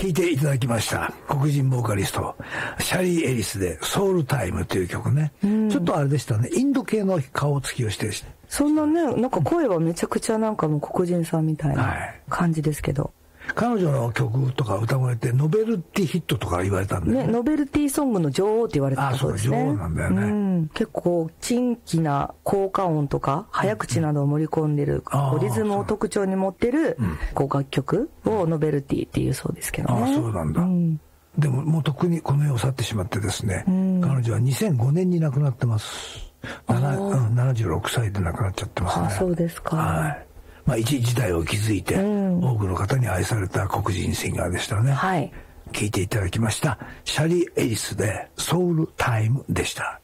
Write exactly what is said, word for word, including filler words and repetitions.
聴いていただきました黒人ボーカリストシャリー・エリスでソウルタイムという曲ね、うん、ちょっとあれでしたね、インド系の顔つきをしてるし、 そんなね、なんか声はめちゃくちゃなんかもう黒人さんみたいな感じですけど、はい、 彼女の曲とか歌声ってノベルティヒットとか言われたんで ね, ねノベルティソングの女王って言われてたそうですね。 ああ、そう、女王なんだよね、うん、 結構珍奇な効果音とか早口などを盛り込んでる、うん、リズムを特徴に持ってるこう楽曲をノベルティっていうそうですけどね。 ああ、そうなんだ、うん、でももうとっくにこの世を去ってしまってですね、うん、彼女はにせんごねんに亡くなってます。ななじゅうろくさいで亡くなっちゃってますね。 あ、そうですか。 はい、まあ、一時代を築いて、うん、多くの方に愛された黒人シンガーでしたね。 はい。 聴いていただきましたシャリー・エリスでソウルタイムでした。